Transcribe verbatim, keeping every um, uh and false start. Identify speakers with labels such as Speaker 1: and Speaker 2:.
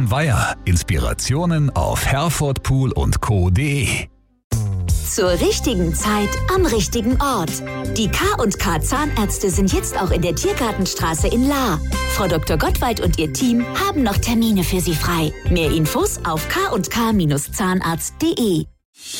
Speaker 1: Stefan Weyer. Inspirationen auf herfordpool und co punkt de.
Speaker 2: Zur richtigen Zeit am richtigen Ort. Die K und K Zahnärzte sind jetzt auch in der Tiergartenstraße in Lahr. Frau Doktor Gottwald und ihr Team haben noch Termine für Sie frei. Mehr Infos auf k und k Bindestrich zahnarzt punkt de.